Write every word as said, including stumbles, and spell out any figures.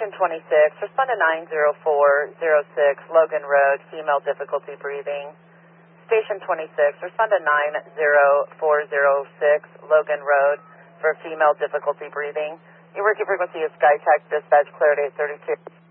Station twenty-six, respond to nine zero four zero six, Logan Road, female difficulty breathing. Station twenty-six, respond to nine zero four zero six, Logan Road, for female difficulty breathing. Your working frequency is SkyTech, dispatch cleared eight thirty-two.